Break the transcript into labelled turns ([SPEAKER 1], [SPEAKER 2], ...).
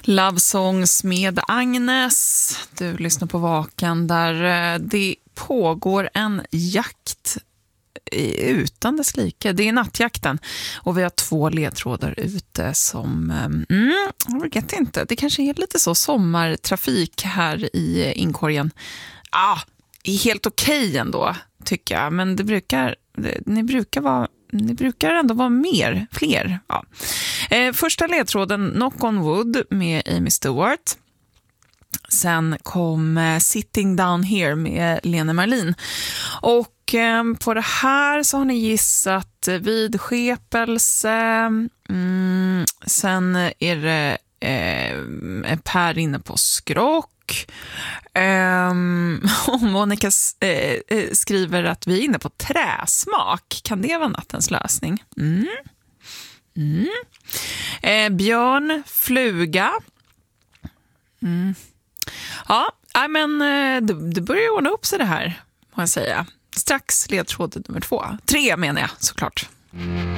[SPEAKER 1] Love Songs med Agnes. Du lyssnar på Vaken där det pågår en jakt utan dess like. Det är nattjakten och vi har 2 ledtrådar ute som jag vet inte, det kanske är lite så sommartrafik här i inkorgen. Är helt okej ändå tycker jag, men ni brukar ändå vara fler. Ja. Första ledtråden Knock on Wood med Amy Stewart. Sen kom Sitting Down Here med Lene Marlin. Och på det här så har ni gissat vidskepelse. Sen är det Per inne på skrock. Och Monica skriver att vi är inne på träsmak. Kan det vara nattens lösning? Björn, fluga. Ja, men det börjar ordna upp sig det här, må jag säga. Strax ledtråd nummer 2. 3 menar jag, såklart.